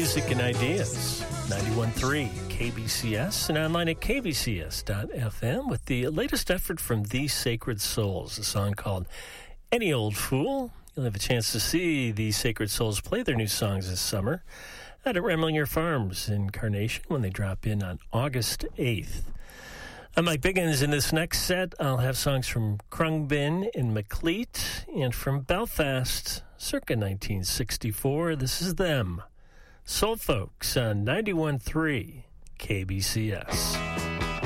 music and ideas. 91.3 KBCS and online at kbcs.fm with the latest effort from The Sacred Souls, a song called Any Old Fool. You'll have a chance to see The Sacred Souls play their new songs this summer out at Remlinger Farms in Carnation when they drop in on August 8th. I'm Mike Biggins. In this next set, I'll have songs from Khruangbin in Macleat and from Belfast, circa 1964. This is them, Soul Folks on 91.3 KBCS.